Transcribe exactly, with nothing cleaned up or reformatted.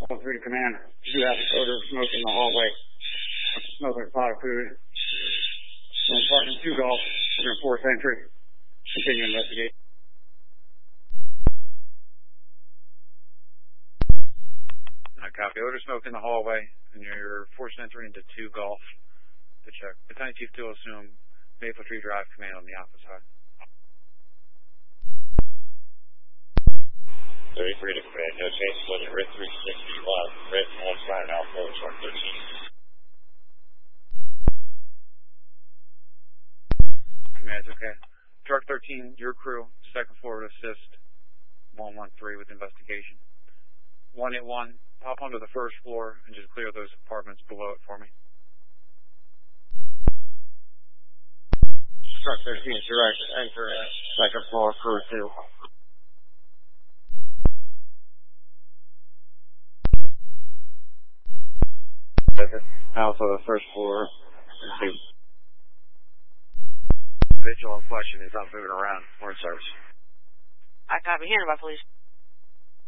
All three to command. You have the odor of smoke in the hallway. Smoke like pot of food. One apartment, two golf. We're in fourth entry. Continue to investigate. I copy. Odor smoke in the hallway, and you're forced entry into two golf to check. Battalion Chief two will assume Maple Tree Drive command on the opposite side. thirty-three to command. No change. Limit red three sixty-one. Red one sign Alpha. Truck thirteen. Command, okay. Truck thirteen, your crew, second floor to assist one one three with investigation. one eight one, hop onto the first floor and just clear those apartments below it for me. Truck thirteen, direct, enter second floor, crew two. Alpha, first floor, two. Vigil in question is not moving around. We're in service. I copy. Here, by police.